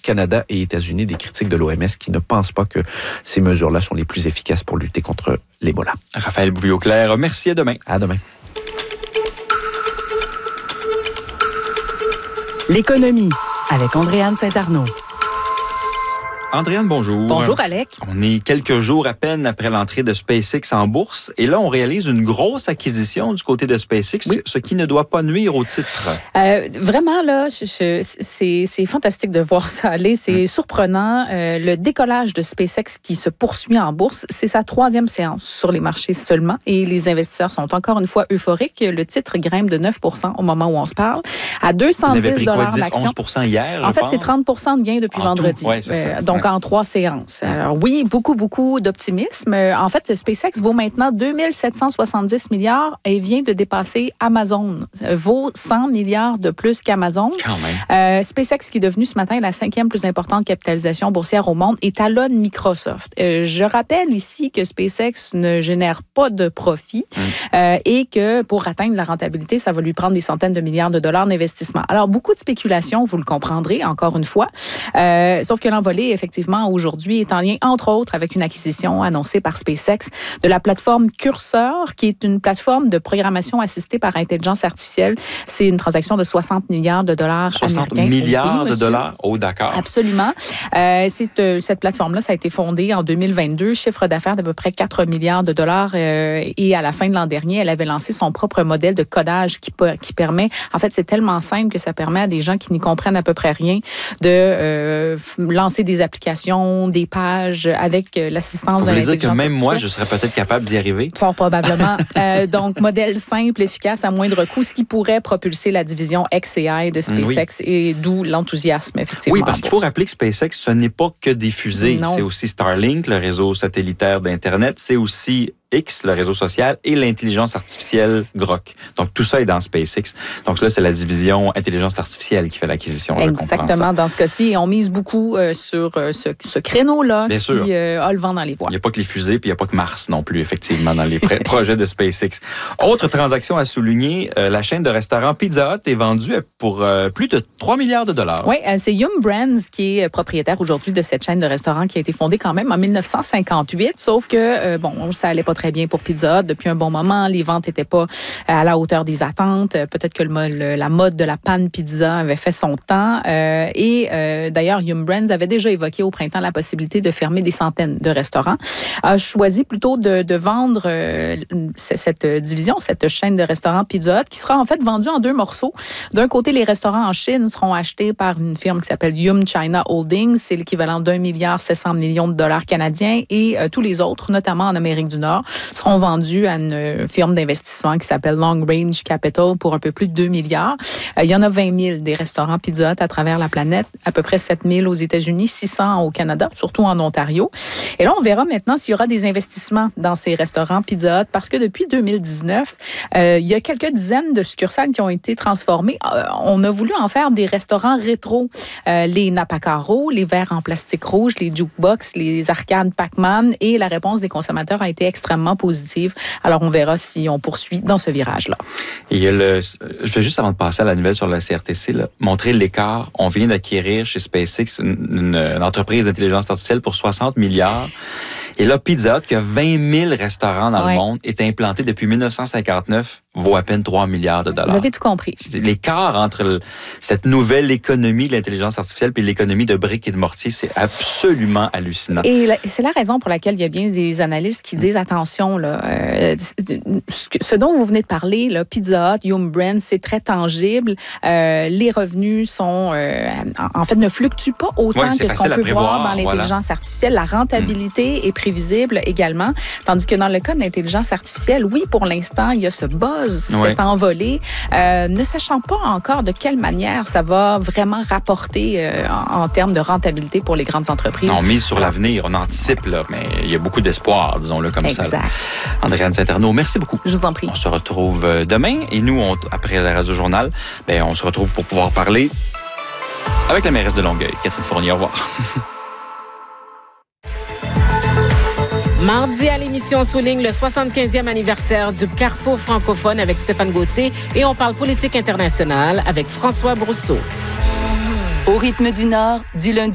Canada et États-Unis, des critiques de l'OMS qui ne pensent pas que ces mesures-là sont les plus efficaces pour lutter contre l'Ebola. Raphaël Bouvier-Auclair, merci, à demain. À demain. L'économie avec Andréane Saint-Arnaud. Andréane, bonjour. Bonjour, Alec. On est quelques jours à peine après l'entrée de SpaceX en bourse. Et là, on réalise une grosse acquisition du côté de SpaceX, oui, ce qui ne doit pas nuire au titre. Vraiment, là, c'est fantastique de voir ça aller. C'est surprenant. Le décollage de SpaceX qui se poursuit en bourse, c'est sa 3e séance sur les marchés seulement. Et les investisseurs sont encore une fois euphoriques. Le titre grimpe de 9 % au moment où on se parle, à 210 $ l'action. 11 hier, en fait, c'est 30 % de gain depuis vendredi. Ouais, donc, en 3 séances. Alors oui, beaucoup d'optimisme. En fait, SpaceX vaut maintenant 2770 milliards et vient de dépasser Amazon. Vaut 100 milliards de plus qu'Amazon. Quand même. SpaceX, qui est devenu ce matin la 5e plus importante capitalisation boursière au monde, étalonne Microsoft. Je rappelle ici que SpaceX ne génère pas de profit et que pour atteindre la rentabilité, ça va lui prendre des centaines de milliards de dollars d'investissement. Alors, beaucoup de spéculation, vous le comprendrez, encore une fois. Sauf que l'envolée, effectivement, aujourd'hui, est en lien, entre autres, avec une acquisition annoncée par SpaceX de la plateforme Cursor, qui est une plateforme de programmation assistée par intelligence artificielle. C'est une transaction de 60 milliards de dollars 60 américains. milliards oui, de dollars? Oh, d'accord. Absolument. Cette plateforme-là, ça a été fondée en 2022, chiffre d'affaires d'à peu près 4 milliards de dollars. Et à la fin de l'an dernier, elle avait lancé son propre modèle de codage qui permet, en fait, c'est tellement simple que ça permet à des gens qui n'y comprennent à peu près rien de lancer des applications, des pages avec l'assistance de l'intelligence artificielle. Vous voulez dire que même moi, je serais peut-être capable d'y arriver? Fort probablement. Donc, modèle simple, efficace, à moindre coût, ce qui pourrait propulser la division XAI de SpaceX, et d'où l'enthousiasme, effectivement. Oui, parce qu'il faut rappeler que SpaceX, ce n'est pas que des fusées. Non. C'est aussi Starlink, le réseau satellitaire d'Internet. C'est aussi X, le réseau social, et l'intelligence artificielle Grok. Donc, tout ça est dans SpaceX. Donc, là, c'est la division intelligence artificielle qui fait l'acquisition. Exactement. Dans ce cas-ci, on mise beaucoup sur ce créneau-là. Bien sûr. Qui a le vent dans les voiles. Il n'y a pas que les fusées, puis il n'y a pas que Mars non plus, effectivement, dans les projets de SpaceX. Autre transaction à souligner, la chaîne de restaurants Pizza Hut est vendue pour plus de 3 milliards de dollars. Oui, c'est Yum Brands qui est propriétaire aujourd'hui de cette chaîne de restaurants qui a été fondée quand même en 1958, sauf que, ça allait pas très bien pour Pizza Hut depuis un bon moment. Les ventes n'étaient pas à la hauteur des attentes. Peut-être que la mode de la panne pizza avait fait son temps. D'ailleurs, Yum Brands avait déjà évoqué au printemps la possibilité de fermer des centaines de restaurants. A choisi plutôt de vendre cette division, cette chaîne de restaurants Pizza Hut, qui sera en fait vendue en 2 morceaux. D'un côté, les restaurants en Chine seront achetés par une firme qui s'appelle Yum China Holdings. C'est l'équivalent d'1,7 milliard de dollars canadiens. Et tous les autres, notamment en Amérique du Nord, seront vendus à une firme d'investissement qui s'appelle Long Range Capital pour un peu plus de 2 milliards. Il y en a 20 000 des restaurants Pizza Hut à travers la planète, à peu près 7 000 aux États-Unis, 600 au Canada, surtout en Ontario. Et là, on verra maintenant s'il y aura des investissements dans ces restaurants Pizza Hut, parce que depuis 2019, il y a quelques dizaines de succursales qui ont été transformées. On a voulu en faire des restaurants rétro. Les Napa Caro, les verres en plastique rouge, les jukebox, les arcades Pac-Man, et la réponse des consommateurs a été extrêmement positive. Alors, on verra si on poursuit dans ce virage-là. Et je vais juste, avant de passer à la nouvelle sur la CRTC, montrer l'écart. On vient d'acquérir chez SpaceX une entreprise d'intelligence artificielle pour 60 milliards. Et là, Pizza Hut, qui a 20 000 restaurants dans le monde, est implanté depuis 1959, vaut à peine 3 milliards de dollars. Vous avez tout compris. L'écart entre cette nouvelle économie de l'intelligence artificielle et l'économie de briques et de mortier, c'est absolument hallucinant. Et c'est la raison pour laquelle il y a bien des analystes qui disent, attention, là, ce dont vous venez de parler, là, Pizza Hut, Yum Brands, c'est très tangible. Les revenus sont, en fait, ne fluctuent pas autant que ce qu'on peut voir dans l'intelligence artificielle. La rentabilité est prévisible également. Tandis que dans le cas de l'intelligence artificielle, oui, pour l'instant, il y a ce buzz, cette envolée, ne sachant pas encore de quelle manière ça va vraiment rapporter en termes de rentabilité pour les grandes entreprises. On mise sur l'avenir, on anticipe, là, mais il y a beaucoup d'espoir, disons-le comme ça. Exact. Andréane Saint-Arnaud, merci beaucoup. Je vous en prie. On se retrouve demain et nous, après la Radio Journal, on se retrouve pour pouvoir parler avec la mairesse de Longueuil, Catherine Fournier. Au revoir. Mardi à l'émission, on souligne le 75e anniversaire du Carrefour francophone avec Stéphane Gauthier et on parle politique internationale avec François Brousseau. Au rythme du Nord, du lundi